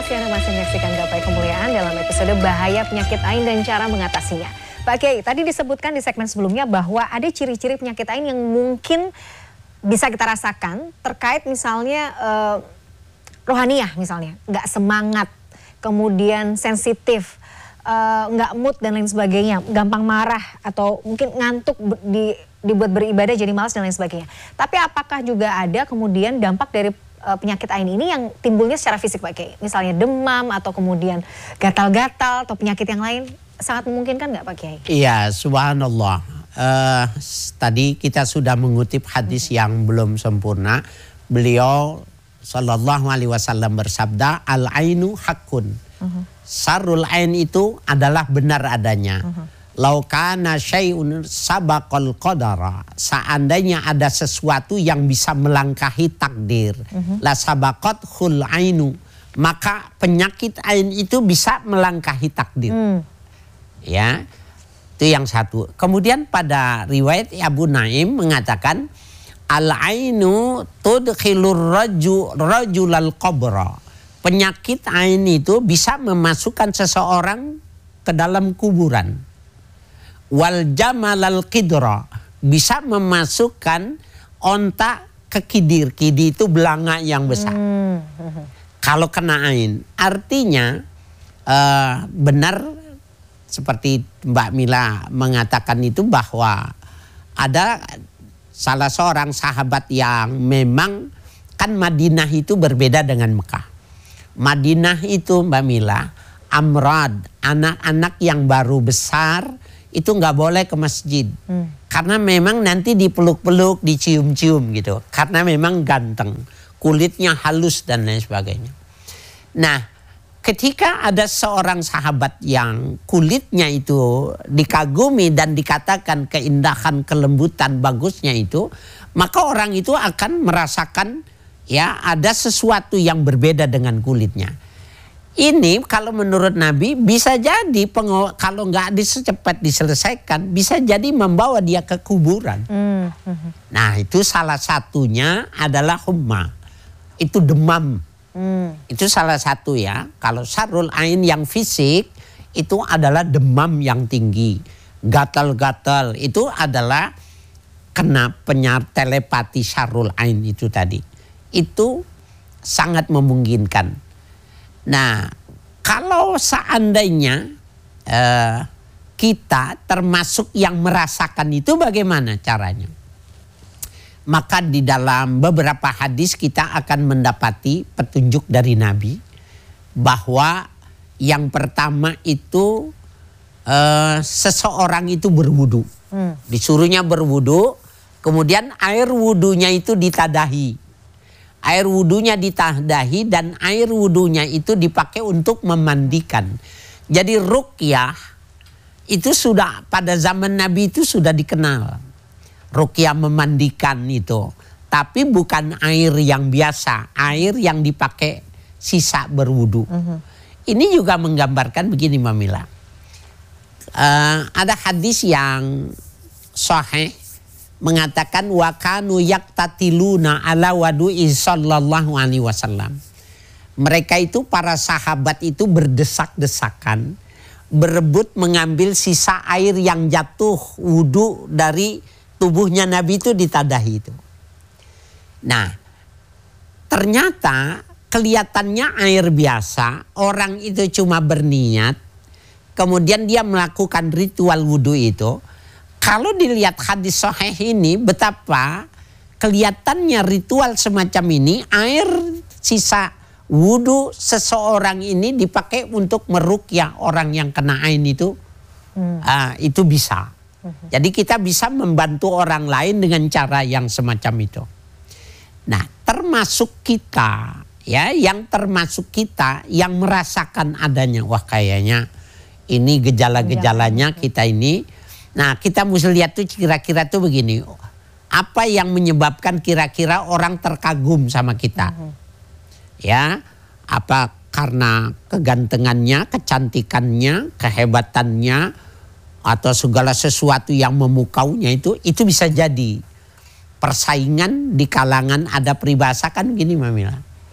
kasih Anda masih menyaksikan Gapai Kemuliaan dalam episode Bahaya Penyakit Ain dan Cara Mengatasinya. Pak Kiai, tadi disebutkan di segmen sebelumnya bahwa ada ciri-ciri penyakit ain yang mungkin bisa kita rasakan terkait misalnya rohaniah misalnya, nggak semangat, kemudian sensitif, nggak mood dan lain sebagainya, gampang marah atau mungkin ngantuk dibuat beribadah jadi malas dan lain sebagainya. Tapi apakah juga ada kemudian dampak dari penyakit ain ini yang timbulnya secara fisik Pak Kiai? Misalnya demam atau kemudian gatal-gatal atau penyakit yang lain, sangat memungkinkan nggak Pak Kiai? Iya, subhanallah. Tadi kita sudah mengutip hadis yang belum sempurna. Beliau sallallahu alaihi wasallam bersabda, al-ainu hakun. Sarul ain itu adalah benar adanya. Lau kana syai'un sabaqal qadara. Seandainya ada sesuatu yang bisa melangkahi takdir, la sabaqat khul ainu. Maka penyakit ain itu bisa melangkahi takdir. Ya. Itu yang satu. Kemudian pada riwayat Abu Naim mengatakan al-ainu tudkhilur rajulal qabra. Penyakit ain itu bisa memasukkan seseorang ke dalam kuburan. Wal jamalal qidra, bisa memasukkan onta ke kidir. Kidir itu belanga yang besar. Kalau kena ain, artinya benar seperti Mbak Mila mengatakan itu bahwa ada salah seorang sahabat yang memang kan Madinah itu berbeda dengan Mekah. Madinah itu Mbak Mila, amrad, anak-anak yang baru besar itu nggak boleh ke masjid. Karena memang nanti dipeluk-peluk, dicium-cium gitu. Karena memang ganteng, kulitnya halus dan lain sebagainya. Nah, ketika ada seorang sahabat yang kulitnya itu dikagumi dan dikatakan keindahan, kelembutan, bagusnya itu, maka orang itu akan merasakan ya ada sesuatu yang berbeda dengan kulitnya. Ini kalau menurut Nabi bisa jadi kalau nggak cepat diselesaikan bisa jadi membawa dia ke kuburan. Nah itu salah satunya adalah humma, itu demam. Itu salah satu ya. Kalau sarul ain yang fisik itu adalah demam yang tinggi, gatal-gatal, itu adalah kena telepati sarul ain itu tadi. Itu sangat memungkinkan. Nah, kalau seandainya kita termasuk yang merasakan itu bagaimana caranya? Maka di dalam beberapa hadis kita akan mendapati petunjuk dari Nabi bahwa yang pertama itu seseorang itu berwudu. Disuruhnya berwudu, kemudian air wudunya itu ditadahi. Air wudunya ditadahi dan air wudunya itu dipakai untuk memandikan. Jadi ruqyah itu sudah pada zaman Nabi itu sudah dikenal. Ruqyah memandikan itu. Tapi bukan air yang biasa. Air yang dipakai sisa berwudu. Ini juga menggambarkan begini Mamila. Ada hadis yang sahih mengatakan wa kanu yaqtatiluna ala wadu'i sallallahu alaihi wasallam. Mereka itu para sahabat itu berdesak-desakan berebut mengambil sisa air yang jatuh wudu dari tubuhnya Nabi itu ditadahi itu. Nah, ternyata kelihatannya air biasa, orang itu cuma berniat, kemudian dia melakukan ritual wudu itu. Kalau dilihat hadis sahih ini betapa kelihatannya ritual semacam ini, air sisa wudu seseorang ini dipakai untuk meruqyah orang yang kena ain itu, itu bisa. Jadi kita bisa membantu orang lain dengan cara yang semacam itu. Nah, termasuk kita ya, yang merasakan adanya, wah kayaknya ini gejala-gejalanya kita ini. Nah kita mesti lihat tuh kira-kira tuh begini, apa yang menyebabkan kira-kira orang terkagum sama kita? Ya, apa karena kegantengannya, kecantikannya, kehebatannya, atau segala sesuatu yang memukaunya itu bisa jadi persaingan di kalangan, ada peribahasa kan gini Mamila.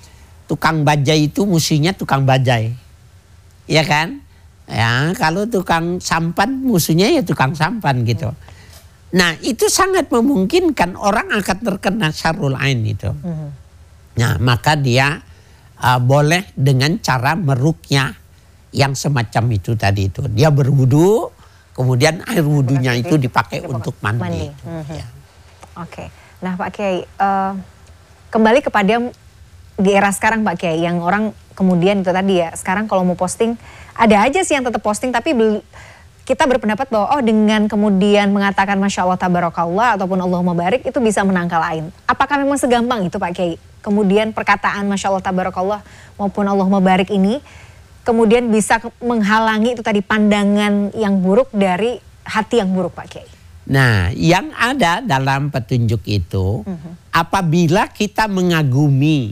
tukang bajai itu musuhnya tukang bajai. Ya kan? Ya, kalau tukang sampan musuhnya ya tukang sampan gitu. Nah, itu sangat memungkinkan orang akan terkena syarrul ain itu. Nah, maka dia boleh dengan cara meruqyah yang semacam itu tadi itu. Dia berwudu, kemudian air wudunya itu dipakai untuk mandi. Ya. Oke. Nah, Pak Kiai, kembali kepada di era sekarang Pak Kiai, yang orang kemudian itu tadi ya, sekarang kalau mau posting, ada aja sih yang tetap posting, tapi kita berpendapat bahwa dengan kemudian mengatakan Masya Allah Tabarakallah ataupun Allahumma barik itu bisa menangkal ain. Apakah memang segampang itu Pak Kiai? Kemudian perkataan Masya Allah Tabarakallah maupun Allahumma barik ini kemudian bisa menghalangi itu tadi pandangan yang buruk dari hati yang buruk Pak Kiai. Nah, yang ada dalam petunjuk itu, apabila kita mengagumi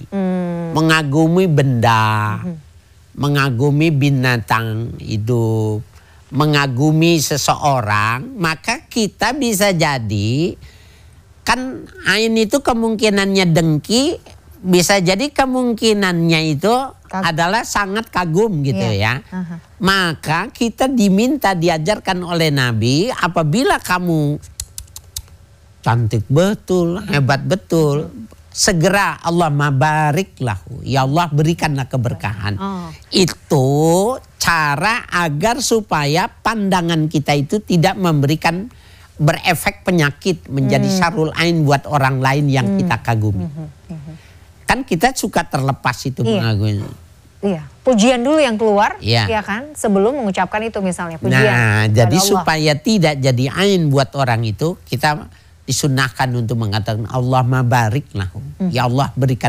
benda, mengagumi binatang hidup, mengagumi seseorang, maka kita bisa jadi, kan ain itu kemungkinannya dengki, bisa jadi kemungkinannya itu adalah sangat kagum gitu ya. Maka kita diajarkan oleh Nabi, apabila kamu cantik betul, hebat betul, segera Allah mabarik lahu, ya Allah berikanlah keberkahan. Itu cara agar supaya pandangan kita itu tidak memberikan berefek penyakit menjadi syarrul ain buat orang lain yang kita kagumi. Kan kita suka terlepas itu mengagumi. Iya, pujian dulu yang keluar, ya kan, sebelum mengucapkan itu misalnya pujian. Nah, jadi supaya tidak jadi ain buat orang itu, kita disunahkan untuk mengatakan Allah mabarik lahu, ya Allah berikan